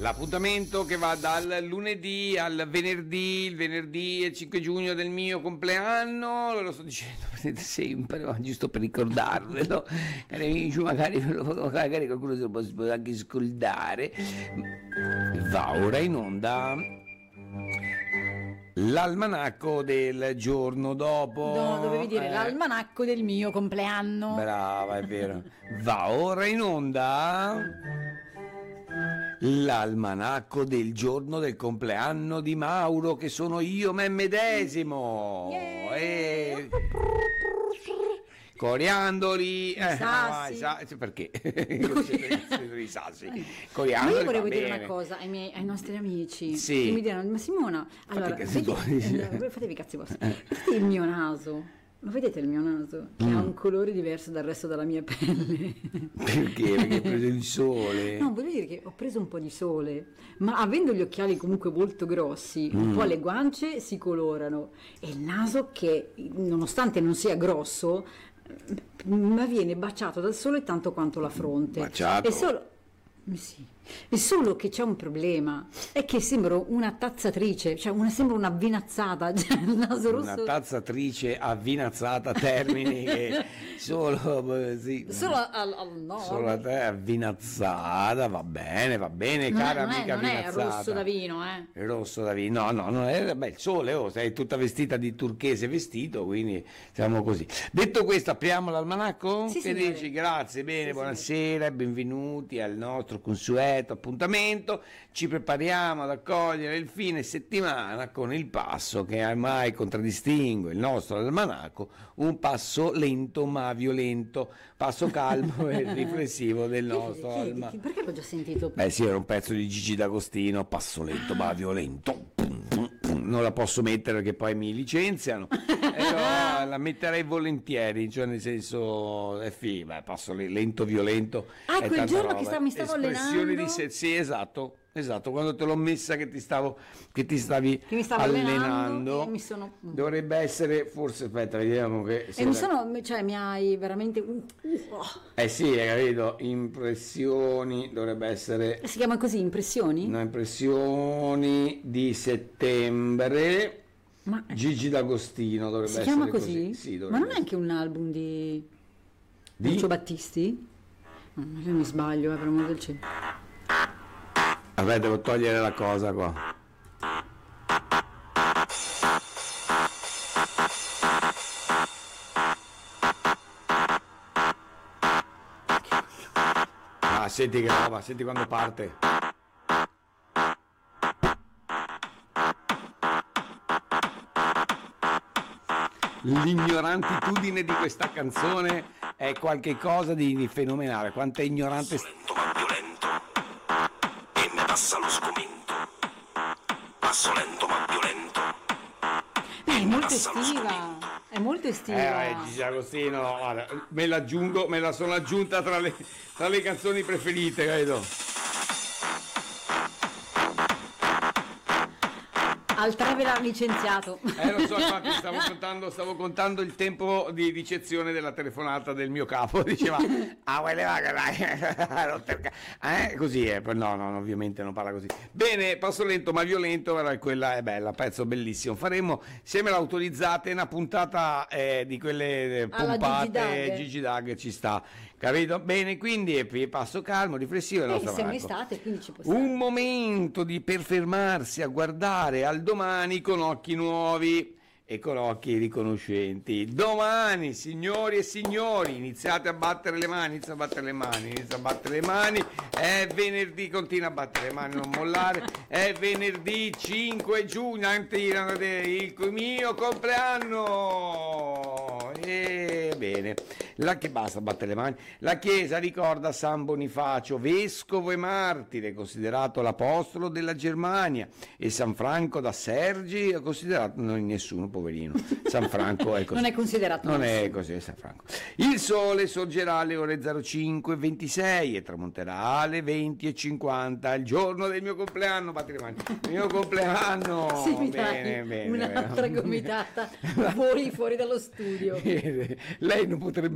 L'appuntamento che va dal lunedì al venerdì, il venerdì è il 5 giugno del mio compleanno, lo sto dicendo sempre, ma giusto per ricordarvelo, cari amici, magari qualcuno se lo può anche scordare. Va ora in onda l'almanacco del giorno dopo. No, dovevi dire l'almanacco del mio compleanno. Brava, è vero. Va ora in onda l'almanacco del giorno del compleanno di Mauro, che sono io me medesimo. Coriandoli, sassi. Perché? I sassi. Coriandoli, ma io volevo dire bene. una cosa ai nostri amici, sì. che mi diranno: ma Simona, allora fatevi i cazzi vostri, vedete il mio naso? Lo vedete il mio naso? Che ha un colore diverso dal resto della mia pelle. Perché? Perché hai preso il sole? No, voglio dire che ho preso un po' di sole, ma avendo gli occhiali comunque molto grossi, un po' le guance si colorano e il naso, che nonostante non sia grosso, ma viene baciato dal sole tanto quanto la fronte. Baciato? Sì. È solo che c'è un problema, è che sembro una tazzatrice, cioè sembra una avvinazzata, cioè il naso rosso. Una tazzatrice avvinazzata, termini che solo no. Solo a te avvinazzata, va bene, cara amica avvinazzata. Non è rosso da vino, Rosso da vino, no, non è, il sole, sei tutta vestita di turchese vestito, quindi siamo così. Detto questo, apriamo l'almanacco? Sì, che signore. dici? Grazie, bene, Sì, buonasera, benvenuti al nostro consueto appuntamento. Ci prepariamo ad accogliere il fine settimana con il passo che ormai contraddistingue il nostro almanacco, un passo lento ma violento, passo calmo e riflessivo del nostro almanacco. Perché l'ho già sentito? Beh sì, era un pezzo di Gigi D'Agostino, passo lento ma violento. Non la posso mettere perché poi mi licenziano, però la metterei volentieri, cioè nel senso passo lento, violento. Quel tanta giorno roba. che mi stavo allenando. Sì, esatto, quando te l'ho messa che ti stavi allenando. mi sono... Dovrebbe essere, forse, aspetta, vediamo che... mi hai veramente... sì, hai capito, impressioni, dovrebbe essere... Si chiama così, impressioni? No, impressioni di settembre. Ma Gigi D'Agostino dovrebbe essere. si chiama così? Sì, ma non è anche un album di Lucio Battisti? No, io mi sbaglio, per amore del cielo. Vabbè, devo togliere la cosa qua. Senti che roba, senti quando parte. L'ignorantitudine di questa canzone è qualcosa di fenomenale. Quanto è ignorante. Lento ma violento, e me passa lo sgomento. Passo lento ma violento. È molto estiva. Gigi Agostino, guarda, me la sono aggiunta tra le canzoni preferite, credo. Al 3 ve l'ha licenziato. Lo so, infatti stavo contando il tempo di ricezione della telefonata del mio capo, diceva così è, no, ovviamente non parla così. Bene, passo lento ma violento, quella è bella, pezzo bellissimo. Faremo, se me l'autorizzate, una puntata di quelle pompate, Gigi Dag ci sta, capito? Bene, quindi passo calmo, riflessivo. Siamo in estate, quindi ci possiamo. Un momento per fermarsi a guardare al domani con occhi nuovi e con occhi riconoscenti. Domani, signori e signori, iniziate a battere le mani, inizia a battere le mani, è venerdì, continua a battere le mani, non mollare, è venerdì 5 giugno, il mio compleanno. Bene, che basta battere le mani. La Chiesa ricorda San Bonifacio, vescovo e martire, considerato l'apostolo della Germania, e San Franco d'Assergi, considerato nessuno, poverino. San Franco è così. Non è considerato. Non è così, San Franco. Il sole sorgerà alle ore 05:26 e tramonterà alle 20:50, il giorno del mio compleanno. Batti le mani. Il mio compleanno. Sì, mi bene, dai bene. un'altra gomitata fuori dallo studio. Lei non potrebbe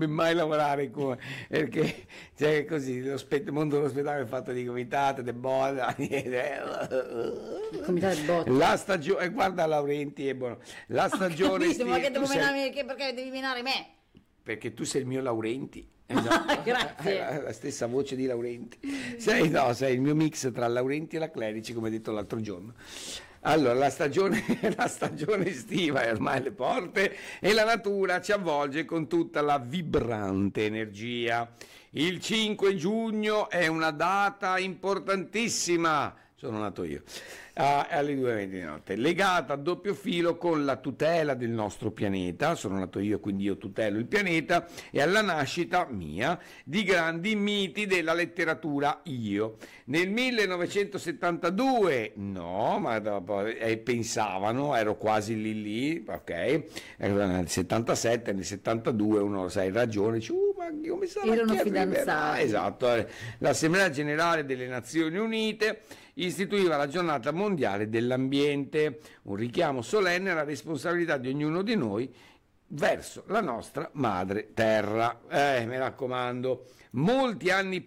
mai lavorare perché cioè, così il mondo dello spettacolo è fatto di comitate, de boda, Il comitato è botto. la stagione, guarda Laurenti è buono, la stagione Capito, ma che tu devo sei- menarmi, perché devi menare me? perché tu sei il mio Laurenti. Esatto. Grazie. La stessa voce di Laurenti. Sei il mio mix tra Laurenti e la Clerici, come detto l'altro giorno. Allora, la stagione estiva è ormai alle porte e la natura ci avvolge con tutta la vibrante energia. Il 5 giugno è una data importantissima. Sono nato io. Alle 2:20 di notte, legata a doppio filo con la tutela del nostro pianeta, sono nato io quindi io tutelo il pianeta, e alla nascita mia di grandi miti della letteratura io. Nel 1972, no, ma dopo, pensavano, ero quasi lì, ok, nel 77, nel 72 uno sai ragione, dice, ma come sarà Erano che arriverà?" fidanzati. Esatto, l'Assemblea Generale delle Nazioni Unite istituiva la giornata mondiale dell'ambiente, un richiamo solenne alla responsabilità di ognuno di noi verso la nostra madre terra. Mi raccomando, molti anni